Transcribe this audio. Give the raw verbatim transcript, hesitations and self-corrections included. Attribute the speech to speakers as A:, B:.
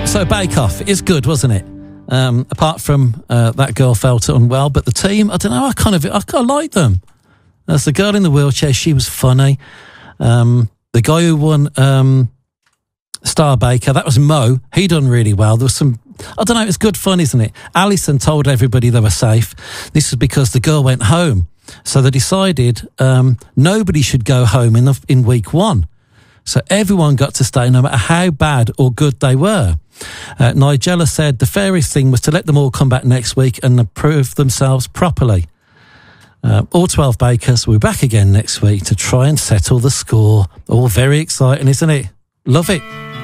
A: So Bake Off is good, wasn't it? Um, apart from uh, that girl felt unwell, but the team, I don't know, I kind of, I kind of like them. As the girl in the wheelchair, she was funny. Um, the guy who won um, Star Baker, that was Mo. He done really well. There was some, I don't know, it was good fun, isn't it? Alison told everybody they were safe. This was because the girl went home. So they decided um, nobody should go home in the, in week one. So everyone got to stay no matter how bad or good they were. Uh, Nigella said the fairest thing was to let them all come back next week and prove themselves properly. Uh, all twelve bakers will be back again next week to try and settle the score. All very exciting, isn't it? Love it.